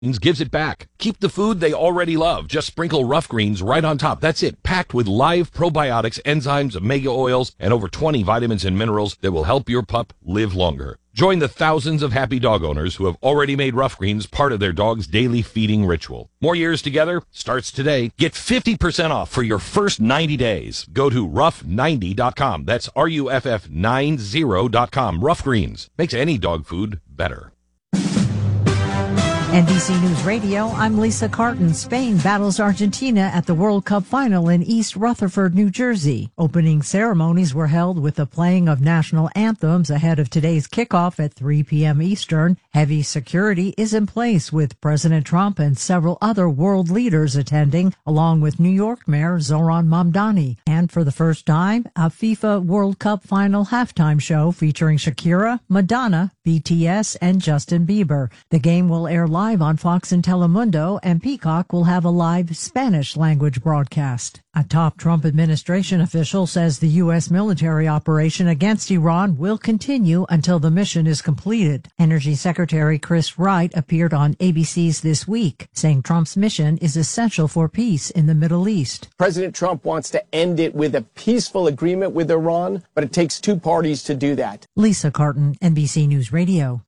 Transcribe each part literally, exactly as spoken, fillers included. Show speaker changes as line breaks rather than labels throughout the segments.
gives it back. Keep the food they already love. Just sprinkle Rough Greens right on top. That's it. Packed with live probiotics, enzymes, omega oils, and over twenty vitamins and minerals that will help your pup live longer. Join the thousands of happy dog owners who have already made Rough Greens part of their dog's daily feeding ritual. More years together starts today. Get fifty percent off for your first ninety days. Go to rough ninety dot com. That's R U F F ninety dot com. Rough Greens makes any dog food better.
N B C News Radio, I'm Lisa Carton. Spain battles Argentina at the World Cup final in East Rutherford, New Jersey. Opening ceremonies were held with the playing of national anthems ahead of today's kickoff at three p.m. Eastern. Heavy security is in place with President Trump and several other world leaders attending, along with New York Mayor Zoran Mamdani. And for the first time, a FIFA World Cup final halftime show featuring Shakira, Madonna, B T S, and Justin Bieber. The game will air live live on Fox and Telemundo, and Peacock will have a live Spanish language broadcast. A top Trump administration official says the U S military operation against Iran will continue until the mission is completed. Energy Secretary Chris Wright appeared on A B C's This Week, saying Trump's mission is essential for peace in the Middle East.
President Trump wants to end it with a peaceful agreement with Iran, but it takes two parties to do that.
Lisa Carton, N B C News Radio.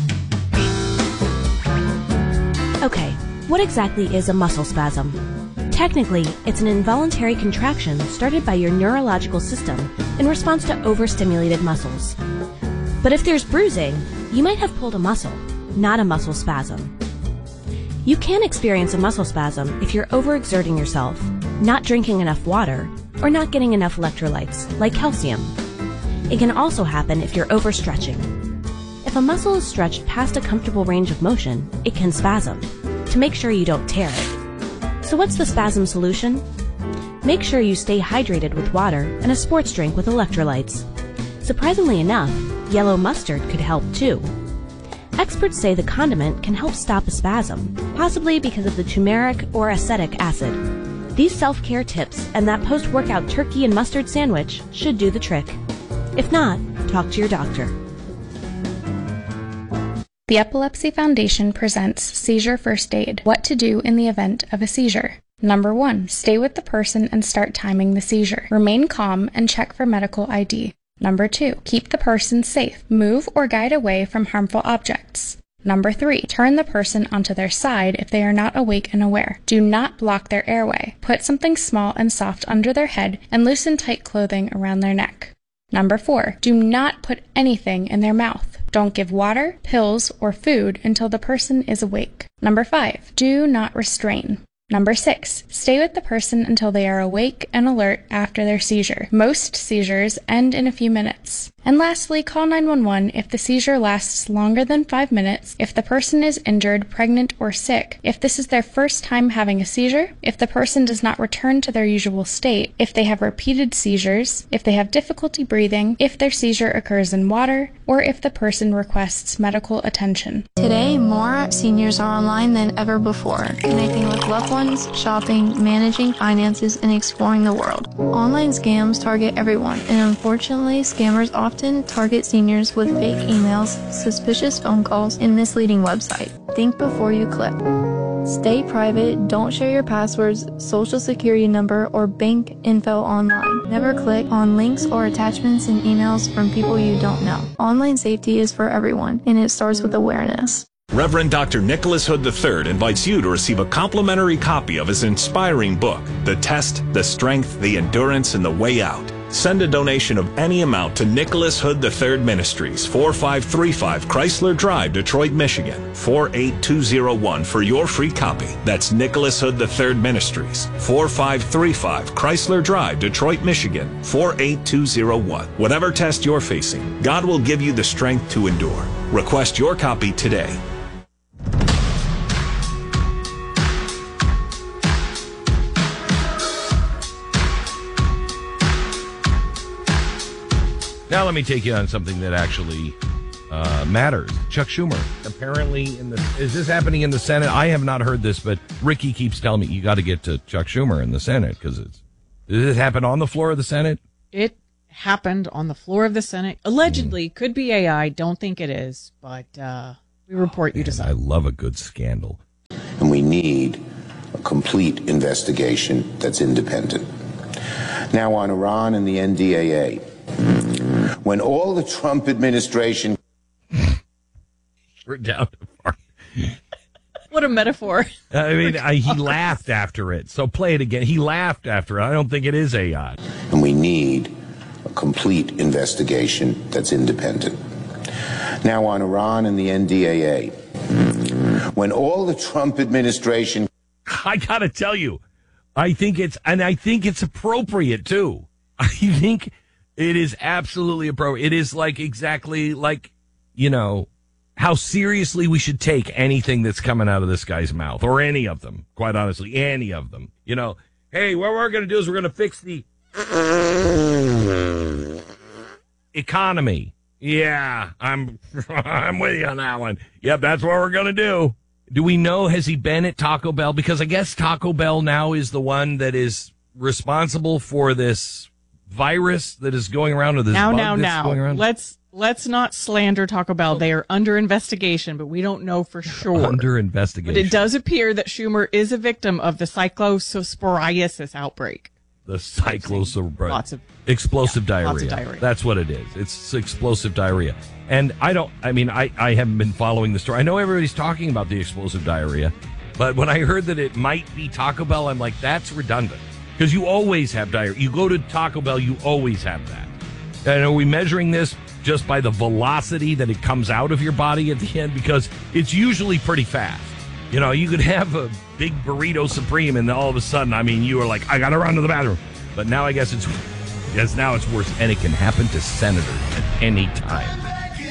Okay, what exactly is a muscle spasm? Technically, it's an involuntary contraction started by your neurological system in response to overstimulated muscles. But if there's bruising, you might have pulled a muscle, not a muscle spasm. You can experience a muscle spasm if you're overexerting yourself, not drinking enough water, or not getting enough electrolytes, like calcium. It can also happen if you're overstretching. If a muscle is stretched past a comfortable range of motion, it can spasm, to make sure you don't tear it. So what's the spasm solution? Make sure you stay hydrated with water and a sports drink with electrolytes. Surprisingly enough, yellow mustard could help too. Experts say the condiment can help stop a spasm, possibly because of the turmeric or acetic acid. These self-care tips and that post-workout turkey and mustard sandwich should do the trick. If not, talk to your doctor.
The Epilepsy Foundation presents Seizure First Aid, what to do in the event of a seizure. Number one, stay with the person and start timing the seizure. Remain calm and check for medical I D. Number two, keep the person safe. Move or guide away from harmful objects. Number three, turn the person onto their side if they are not awake and aware. Do not block their airway. Put something small and soft under their head and loosen tight clothing around their neck. Number four, do not put anything in their mouth. Don't give water, pills, or food until the person is awake. Number five, do not restrain. Number six, stay with the person until they are awake and alert after their seizure. Most seizures end in a few minutes. And lastly, call nine one one if the seizure lasts longer than five minutes, if the person is injured, pregnant, or sick, if this is their first time having a seizure, if the person does not return to their usual state, if they have repeated seizures, if they have difficulty breathing, if their seizure occurs in water, or if the person requests medical attention.
Today, more seniors are online than ever before, connecting with loved ones, shopping, managing finances, and exploring the world. Online scams target everyone, and unfortunately, scammers often target seniors with fake emails, suspicious phone calls, and misleading websites. Think before you click. Stay private, don't share your passwords, social security number, or bank info online. Never click on links or attachments in emails from people you don't know. Online safety is for everyone, and it starts with awareness.
Reverend Doctor Nicholas Hood the third invites you to receive a complimentary copy of his inspiring book, The Test, the Strength, the Endurance, and the Way Out. Send a donation of any amount to Nicholas Hood the third Ministries, four five three five Chrysler Drive, Detroit, Michigan, four eight two zero one for your free copy. That's Nicholas Hood the third Ministries, four five three five Chrysler Drive, Detroit, Michigan, four eight two zero one. Whatever test you're facing, God will give you the strength to endure. Request your copy today.
Now let me take you on something that actually uh, matters. Chuck Schumer, apparently, in the is this happening in the Senate? I have not heard this, but Ricky keeps telling me you got to get to Chuck Schumer in the Senate because it's. Did it happen on the floor of the Senate?
It happened on the floor of the Senate. Allegedly, mm. could be A I. Don't think it is, but uh, we report
oh,
you to.
I love a good scandal.
And we need a complete investigation that's independent. Now on Iran and the N D A A. When all the Trump administration...
We're down to far.
What a metaphor.
I mean, I, he laughed after it. So play it again. He laughed after it. I don't think it is A I.
And we need a complete investigation that's independent. Now on Iran and the N D A A. When all the Trump administration...
I got to tell you, I think it's, and I think it's appropriate too. I think it is absolutely appropriate. It is like exactly like, you know, how seriously we should take anything that's coming out of this guy's mouth, or any of them, quite honestly, any of them. You know, hey, what we're going to do is we're going to fix the economy. Yeah, I'm I'm with you on that one. Yep, that's what we're going to do. Do we know, has he been at Taco Bell? Because I guess Taco Bell now is the one that is responsible for this virus that is going around, or this
now,
bug
now,
that's
now.
going around.
Let's let's not slander Taco Bell. They are under investigation, but we don't know for sure.
Under investigation.
But it does appear that Schumer is a victim of the cyclosporiasis outbreak.
The cyclosporiasis.
Lots of
explosive
yeah,
diarrhea.
Lots of diarrhea.
That's what it is. It's explosive diarrhea. And I don't, I mean, I, I haven't been following the story. I know everybody's talking about the explosive diarrhea, but when I heard that it might be Taco Bell, I'm like, that's redundant. Because you always have diarrhea. You go to Taco Bell, you always have that. And are we measuring this just by the velocity that it comes out of your body at the end? Because it's usually pretty fast. You know, you could have a big burrito supreme and all of a sudden, I mean, you are like, I got to run to the bathroom. But now I guess it's, yes, now it's worse. And it can happen to senators at any time.